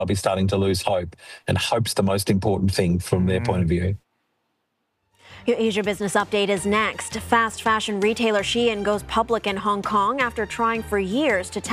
I'll be starting to lose hope, and hope's the most important thing from their point of view. Your Asia Business Update is next. Fast fashion retailer Shein goes public in Hong Kong after trying for years to